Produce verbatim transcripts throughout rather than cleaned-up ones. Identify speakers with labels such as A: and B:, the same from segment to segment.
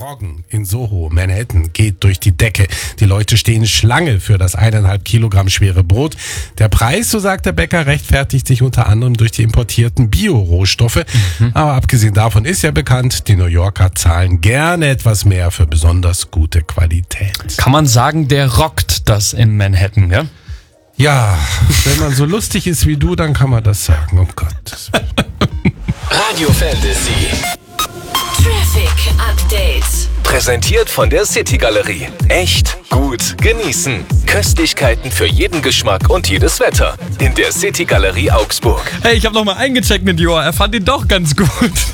A: Morgen in Soho, Manhattan, geht durch die Decke. Die Leute stehen Schlange für das eineinhalb Kilogramm schwere Brot. Der Preis, so sagt der Bäcker, rechtfertigt sich unter anderem durch die importierten Bio-Rohstoffe. Mhm. Aber abgesehen davon ist ja bekannt, die New Yorker zahlen gerne etwas mehr für besonders gute Qualität.
B: Kann man sagen, der rockt das in Manhattan, ja?
A: Ja, wenn man so lustig ist wie du, dann kann man das sagen, um Gottes Willen.
C: Radio Fantasy.
D: Traffic Update.
C: Präsentiert von der City Galerie. Echt gut genießen. Köstlichkeiten für jeden Geschmack und jedes Wetter. In der City Galerie Augsburg.
B: Hey, ich habe nochmal eingecheckt mit Joa. Er fand ihn doch ganz gut.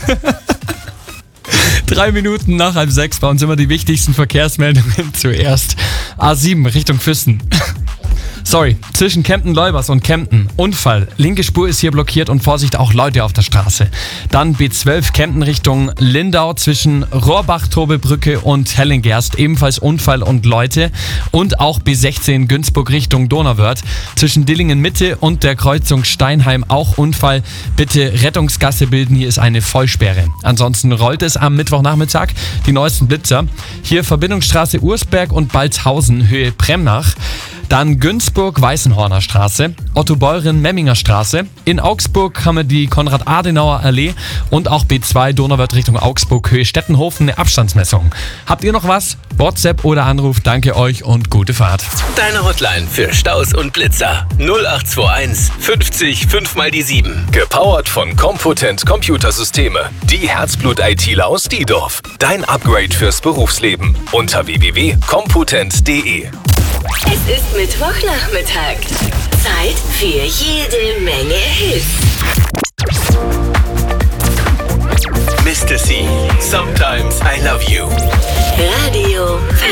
B: Drei Minuten nach halb sechs bei uns immer die wichtigsten Verkehrsmeldungen zuerst. A sieben Richtung Füssen. Sorry, zwischen Kempten-Leubers und Kempten. Unfall. Linke Spur ist hier blockiert und Vorsicht, auch Leute auf der Straße. Dann B zwölf Kempten Richtung Lindau zwischen Rohrbach-Tobelbrücke und Hellingerst. Ebenfalls Unfall und Leute. Und auch B sechzehn Günzburg Richtung Donauwörth. Zwischen Dillingen-Mitte und der Kreuzung Steinheim auch Unfall. Bitte Rettungsgasse bilden, hier ist eine Vollsperre. Ansonsten rollt es am Mittwochnachmittag die neuesten Blitzer. Hier Verbindungsstraße Ursberg und Balzhausen, Höhe Premnach. Dann Günzburg-Weißenhorner Straße, Otto-Beuren-Memminger Straße. In Augsburg haben wir die Konrad-Adenauer-Allee und auch B zwei Donauwörth Richtung Augsburg, Höhe Stettenhofen, eine Abstandsmessung. Habt ihr noch was? WhatsApp oder Anruf, danke euch und gute Fahrt.
C: Deine Hotline für Staus und Blitzer. null acht zwei eins fünfzig fünf mal die sieben. Gepowert von Compotent Computersysteme. Die Herzblut-ITler aus Diedorf. Dein Upgrade fürs Berufsleben. Unter w w w punkt compotent punkt d e.
D: Es ist Mittwochnachmittag. Zeit für jede Menge Hits.
C: Mister C. Sometimes I love you.